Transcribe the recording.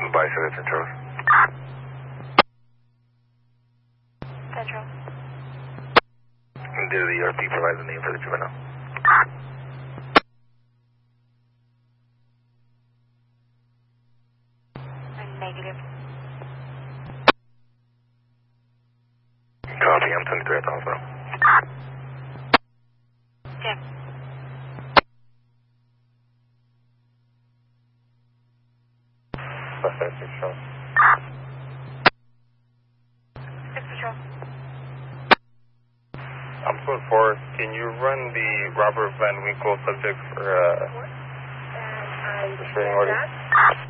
Bicycle Central. Central. Did the ERP provide the name for the juvenile? Negative. Copy, I'm 23 at the hospital. Check. Suspect 6 Patrol. 6 Patrol. I'm code 4. Can you run the Robert Van Winkle subject for restraining order?